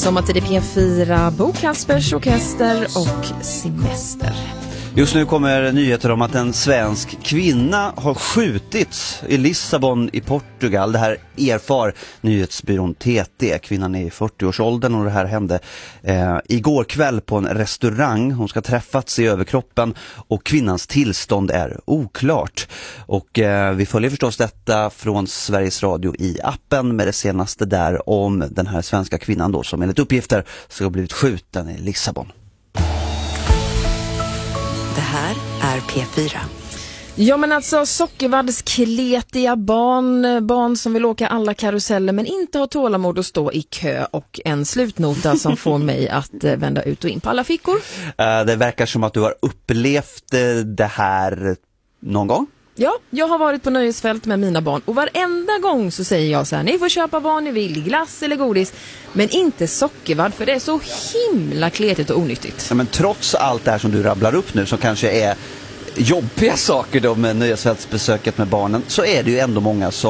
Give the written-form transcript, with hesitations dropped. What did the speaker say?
Sommartid i P4, Bo Kaspers Orkester och Semester. Just nu kommer nyheter om att en svensk kvinna har skjutits i Lissabon i Portugal. Det här erfar nyhetsbyrån TT. Kvinnan är i 40-årsåldern och det här hände igår kväll på en restaurang. Hon ska träffats i överkroppen och kvinnans tillstånd är oklart. Och vi följer förstås detta från Sveriges Radio i appen med det senaste där om den här svenska kvinnan då som enligt uppgifter ska ha blivit skjuten i Lissabon. Det här är P4. Ja, men alltså sockervaddskletiga barn som vill åka alla karuseller men inte har tålamod att stå i kö, och en slutnota som får mig att vända ut och in på alla fickor. Det verkar som att du har upplevt det här någon gång. Ja, jag har varit på nöjesfält med mina barn och varenda gång så säger jag så här: ni får köpa vad ni vill, glass eller godis, men inte sockervadd för det är så himla kletigt och onyttigt. Ja, men trots allt det här som du rabblar upp nu som kanske är jobbiga saker då med nöjesfältsbesöket med barnen, så är det ju ändå många som